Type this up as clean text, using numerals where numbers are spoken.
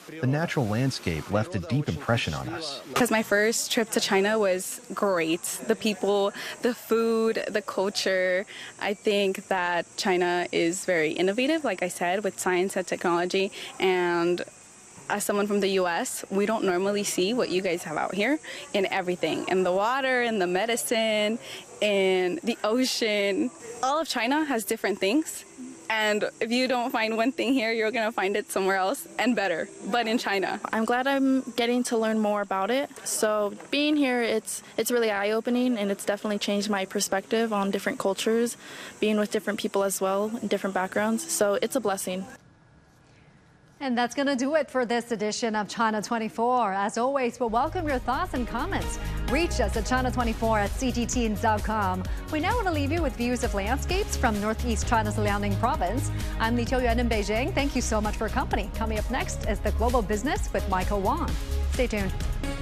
the natural landscape left a deep impression on us. Because my first trip to China was great. The people, the food, the culture. I think that China is very innovative, like I said, with science and technology. And as someone from the U.S., we don't normally see what you guys have out here in everything, in the water, in the medicine, in the ocean. All of China has different things. And if you don't find one thing here, you're going to find it somewhere else and better, but in China. I'm glad I'm getting to learn more about it. So being here, it's really eye-opening, and it's definitely changed my perspective on different cultures, being with different people as well, in different backgrounds. So it's a blessing. And that's going to do it for this edition of China 24. As always, we'll welcome your thoughts and comments. Reach us at China24@CGTN.com. We now want to leave you with views of landscapes from northeast China's Liaoning province. I'm Li Qiuyuan in Beijing. Thank you so much for your company. Coming up next is the Global Business with Michael Wong. Stay tuned.